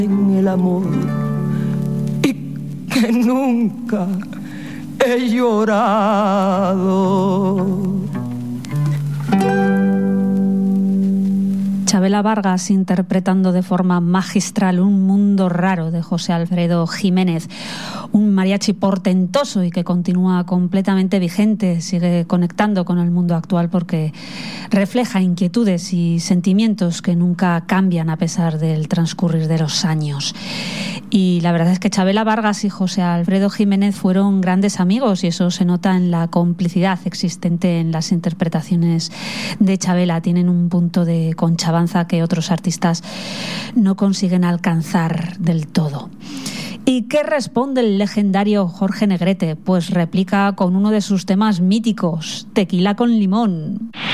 en el amor y que nunca he llorado. Chabela Vargas interpretando de forma magistral Un mundo raro de José Alfredo Jiménez, un mariachi portentoso y que continúa completamente vigente, sigue conectando con el mundo actual porque refleja inquietudes y sentimientos que nunca cambian a pesar del transcurrir de los años. Y la verdad es que Chabela Vargas y José Alfredo Jiménez fueron grandes amigos y eso se nota en la complicidad existente en las interpretaciones de Chabela. Tienen un punto de conchabanza que otros artistas no consiguen alcanzar del todo. ¿Y qué responde el legendario Jorge Negrete? Pues replica con uno de sus temas míticos, Tequila con limón.